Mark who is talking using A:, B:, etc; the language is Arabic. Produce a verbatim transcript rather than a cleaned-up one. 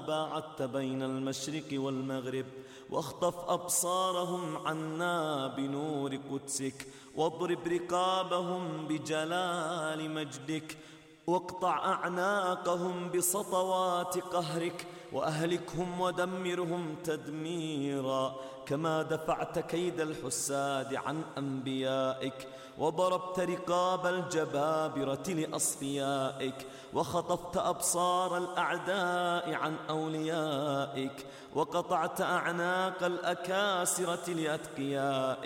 A: باعدت بين المشرق والمغرب، واخطف أبصارهم عنا بنور قدسك، واضرب رقابهم بجلال مجدك، واقطع أعناقهم بسطوات قهرك، وأهلكهم ودمرهم تدميرا، كما دفعت كيد الحساد عن أنبيائك، وضربت رقاب الجبابرة لأصفيائك، وخطفت أبصار الأعداء عن أوليائك، وقطعت أعناق الأكاسرة لأتقيائك.